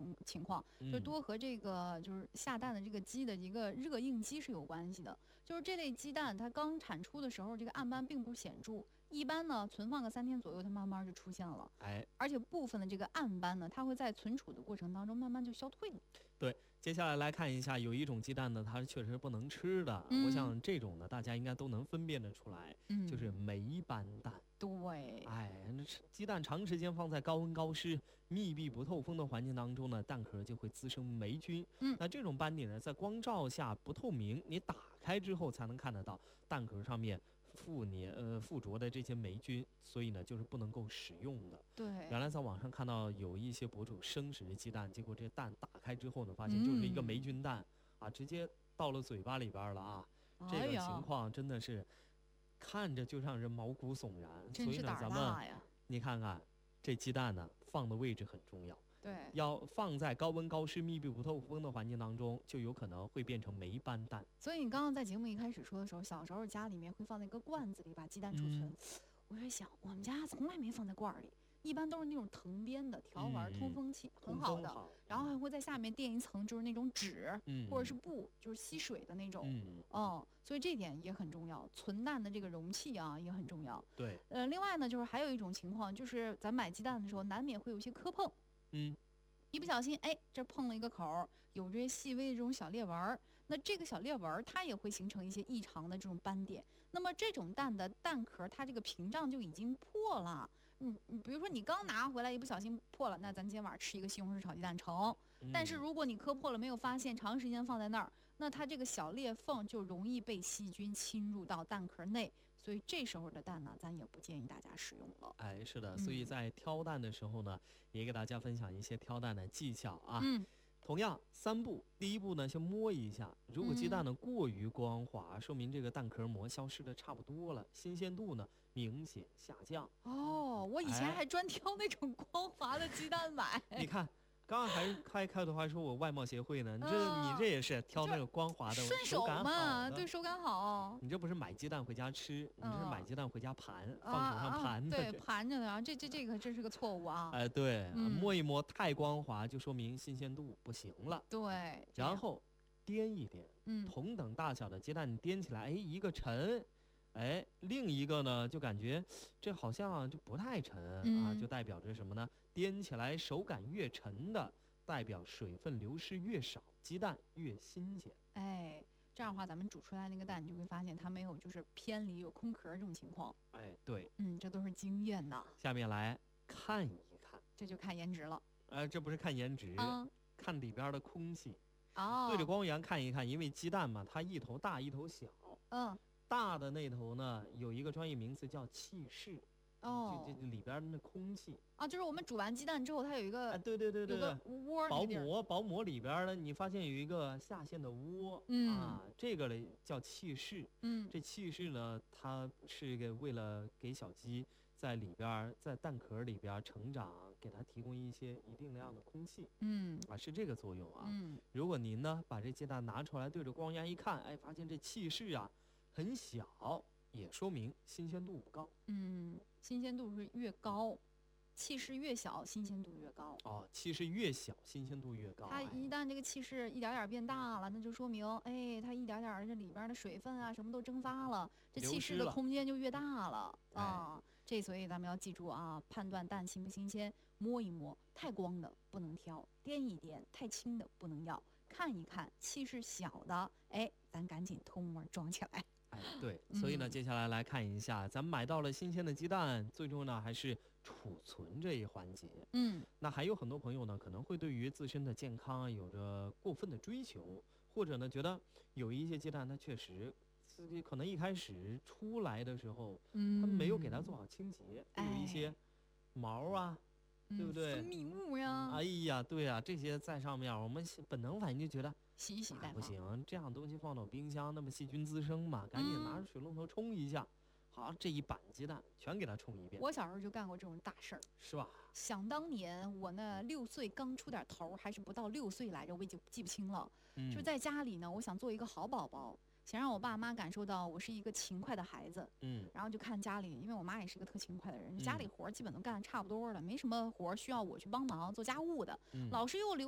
情况，就是多和这个就是下蛋的这个鸡的一个热应激是有关系的。就是这类鸡蛋它刚产出的时候，这个暗斑并不显著，一般呢存放个3天左右，它慢慢就出现了。而且部分的这个暗斑呢，它会在存储的过程当中慢慢就消退了。 对，接下来来看一下，有一种鸡蛋呢，它确实不能吃的。我想这种呢，大家应该都能分辨得出来，就是霉斑蛋。 对， 鸡蛋长时间放在高温高湿、密闭不透风的环境当中呢，蛋壳就会滋生霉菌。那这种斑点呢，在光照下不透明，你打开之后才能看得到蛋壳上面附着的这些霉菌，所以呢，就是不能够使用的。 对， 原来在网上看到有一些博主生食鸡蛋，结果这蛋打开之后呢，发现就是一个霉菌蛋直接到了嘴巴里边了啊！这个情况真的是看着就让人毛骨悚然。 真是胆大呀！ 你看看这鸡蛋呢，放的位置很重要。 对， 要放在高温高湿、密闭不透风的环境当中，就有可能会变成霉斑蛋。 所以你刚刚在节目一开始说的时候，小时候家里面会放在一个罐子里把鸡蛋储存。我在想，我们家从来没放在罐里，一般都是那种藤编的条纹通风器，很好的。然后还会在下面垫一层，就是那种纸，或者是布，就是吸水的那种。所以这点也很重要，存蛋的这个容器也很重要。 对， 另外呢，就是还有一种情况，就是咱买鸡蛋的时候，难免会有一些磕碰。一不小心，这碰了一个口，有这些细微的这种小裂纹，那这个小裂纹它也会形成一些异常的这种斑点。那么这种蛋的蛋壳，它这个屏障就已经破了。比如说你刚拿回来一不小心破了，那咱今天晚上吃一个西红柿炒鸡蛋成。但是如果你磕破了没有发现，长时间放在那儿，那它这个小裂缝就容易被细菌侵入到蛋壳内，所以这时候的蛋呢，咱也不建议大家使用了。 是的，所以在挑蛋的时候呢，也给大家分享一些挑蛋的技巧啊。同样3步，第一步呢，先摸一下，如果鸡蛋呢过于光滑，说明这个蛋壳膜消失的差不多了，新鲜度呢明显下降。 我以前还专挑那种光滑的鸡蛋买。 你看，刚刚还开头还说我外贸协会呢，你这也是挑那个光滑的， 顺手嘛，对，手感好。 你这不是买鸡蛋回家吃，你这是买鸡蛋回家盘，放手上盘的。 对，盘着的这个真是个错误啊。 对，摸一摸太光滑，就说明新鲜度不行了。 对， 然后掂一掂，同等大小的鸡蛋你掂起来，一个沉。另一个呢，就感觉这好像就不太沉就代表着什么呢？掂起来手感越沉的，代表水分流失越少，鸡蛋越新鲜。 这样的话，咱们煮出来那个蛋，你就会发现它没有就是偏离有空壳这种情况。 对， 这都是经验的。 下面来看一看， 这就看颜值了。 这不是看颜值，看里边的空气。 对着光源看一看，因为鸡蛋嘛，它一头大一头小。大的那头呢，有一个专业名词叫气室。这里边的那空气就是我们煮完鸡蛋之后，它有一个对有个窝， 薄膜里边呢，你发现有一个下陷的窝这个嘞叫气室。这气室呢，它是为了给小鸡在里边在蛋壳里边成长，给它提供一些一定量的空气。是这个作用啊。如果您呢把这鸡蛋拿出来对着光源一看，发现这气室很小，也说明新鲜度不高。 新鲜度是越高，气室越小，新鲜度越高。 气室越小，新鲜度越高。 它一旦这个气室一点点变大了，那就说明它一点点这里边的水分什么都蒸发了，这气室的空间就越大了所以咱们要记住判断蛋新不新鲜，摸一摸，太光的不能挑，掂一掂，太轻的不能要，看一看气室小的，咱赶紧偷摸装起来。 对，所以呢，接下来来看一下，咱们买到了新鲜的鸡蛋，最终呢还是储存这一环节。那还有很多朋友呢，可能会对于自身的健康有着过分的追求，或者呢，觉得有一些鸡蛋它确实自己可能一开始出来的时候，它没有给它做好清洁，有一些毛对不对？ 分泌物呀， 对啊，这些在上面，我们本能反应就觉得洗一洗再放。 不行，这样东西放到冰箱，那么细菌滋生嘛，赶紧拿着水龙头冲一下。好，这一板鸡蛋全给它冲一遍。 我小时候就干过这种大事儿， 是吧？ 想当年我那6岁刚出点头，还是不到6岁来着，我已经记不清了。就在家里呢，我想做一个好宝宝。想让我爸妈感受到我是一个勤快的孩子，然后就看家里，因为我妈也是个特勤快的人，家里活基本都干得差不多了，没什么活需要我去帮忙做家务的，老是又留